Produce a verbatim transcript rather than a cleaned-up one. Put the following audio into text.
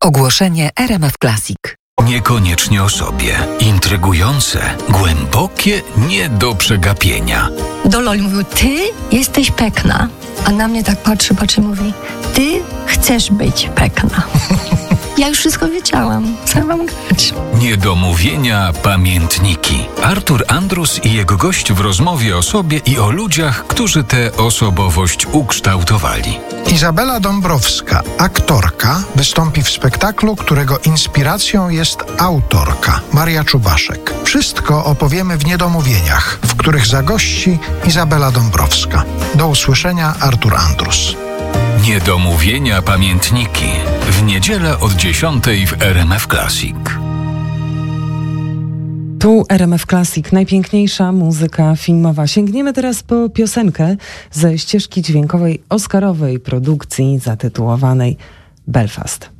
Ogłoszenie R M F Classic. Niekoniecznie o sobie. Intrygujące, głębokie, nie do przegapienia. Do Loli mówił, ty jesteś pekna. A na mnie tak patrzy, patrzy i mówi, ty chcesz być pekna. Ja już wszystko wiedziałam. Co mam grać? Niedomówienia pamiętniki. Artur Andrus i jego gość w rozmowie o sobie i o ludziach, którzy tę osobowość ukształtowali. Izabela Dąbrowska, aktorka, wystąpi w spektaklu, którego inspiracją jest autorka Maria Czubaszek. Wszystko opowiemy w Niedomówieniach, w których zagości Izabela Dąbrowska. Do usłyszenia, Artur Andrus. Niedomówienia pamiętniki. W niedzielę od dziesiątej w R M F Classic. Tu R M F Classic, najpiękniejsza muzyka filmowa. Sięgniemy teraz po piosenkę ze ścieżki dźwiękowej oscarowej produkcji zatytułowanej Belfast.